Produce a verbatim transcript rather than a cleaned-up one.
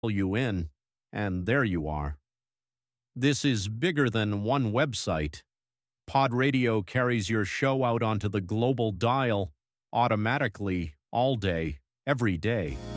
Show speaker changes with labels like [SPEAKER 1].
[SPEAKER 1] you in, and there you are. This is bigger than one website. Pod Radio carries your show out onto the global dial automatically all day, every day.